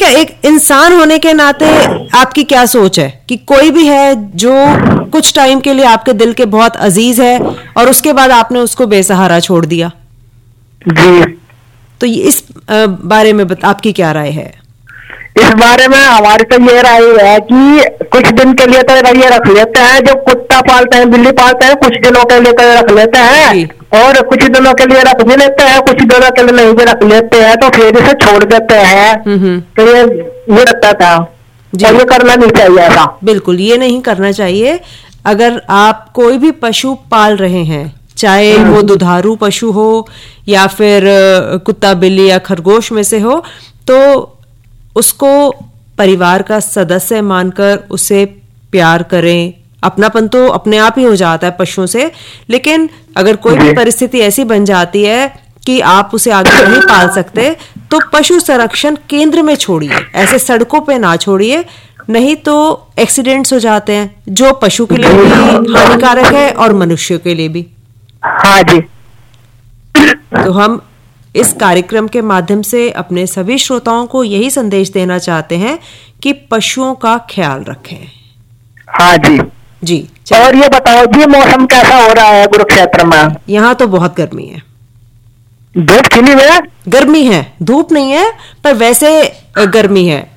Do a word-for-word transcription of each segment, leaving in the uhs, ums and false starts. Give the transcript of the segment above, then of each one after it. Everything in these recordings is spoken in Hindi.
है, एक इंसान होने के नाते आपकी क्या सोच है कि कोई भी है जो कुछ टाइम के लिए आपके दिल के बहुत अजीज है और उसके बाद आपने उसको बेसहारा छोड़ दिया? जी। तो इस बारे में आपकी क्या राय है? इस बारे में हमारी तो ये राय है कि कुछ दिन के लिए तो ये रख लेते हैं, जो कुत्ता पालते हैं, बिल्ली पालते हैं, कुछ दिनों के लिए तो रख लेते हैं और कुछ दिनों के लिए रख भी लेते हैं, कुछ दिनों के लिए नहीं भी रख लेते हैं, तो फिर इसे छोड़ देते हैं। तो ये ये रखता था, और ये करना नहीं चाहिए ऐसा। बिल्कुल ये नहीं करना चाहिए। अगर आप कोई भी पशु पाल रहे हैं, चाहे वो दुधारू पशु हो या फिर कुत्ता बिल्ली या खरगोश में से हो, तो उसको परिवार का सदस्य मानकर उसे प्यार करें। अपनापन तो अपने आप ही हो जाता है पशुओं से, लेकिन अगर कोई भी परिस्थिति ऐसी बन जाती है कि आप उसे आगे नहीं पाल सकते, तो पशु संरक्षण केंद्र में छोड़िए, ऐसे सड़कों पे ना छोड़िए, नहीं तो एक्सीडेंट्स हो जाते हैं जो पशु के लिए भी हानिकारक है और मनुष्य के लिए भी। हाँ जी। तो हम इस कार्यक्रम के माध्यम से अपने सभी श्रोताओं को यही संदेश देना चाहते हैं कि पशुओं का ख्याल रखें। हाँ जी जी। और ये बताओ जी, मौसम कैसा हो रहा है कुरुक्षेत्र में? यहाँ तो बहुत गर्मी है। धूप खिली हुई है? गर्मी है, धूप नहीं है, पर वैसे गर्मी है।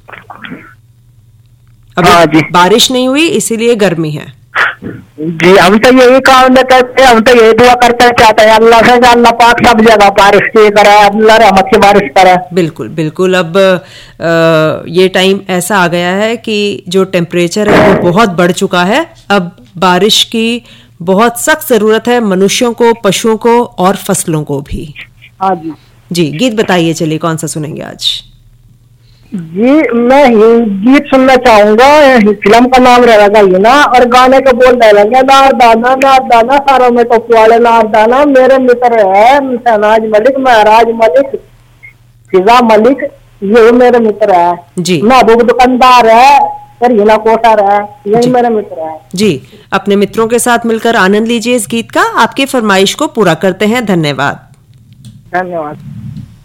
अभी हाँ जी। बारिश नहीं हुई इसीलिए गर्मी है जी। हम तो यही काम करते हैं, हम तो यही दुआ करते चाहते हैं अल्लाह से, अल्लाह पाक सब जगह बारिश की करे, अल्लाह रहमत की बारिश करे। बिल्कुल बिल्कुल। अब आ, ये टाइम ऐसा आ गया है कि जो टेम्परेचर है वो बहुत बढ़ चुका है। अब बारिश की बहुत सख्त जरूरत है मनुष्यों को, पशुओं को और फसलों को भी। हाँ जी। जी, गीत बताइए, चलिए कौन सा सुनेंगे आज? जी, मैं गीत सुनना चाहूंगा, फिल्म का नाम रहेगा ये ना, और गाने के बोल रहेंगे नार दाना नार दाना सारों में तो पुआले नार दाना, मेरे मित्र है शहनाज मलिक, महराज मलिक, फिजा मलिक, ये मेरे मित्र है जी। महबूब दुकानदार है, हिना कोठार है, यही मेरे मित्र है जी। अपने मित्रों के साथ मिलकर आनंद लीजिए इस गीत का। आपकी फरमाइश को पूरा करते हैं। धन्यवाद। धन्यवाद।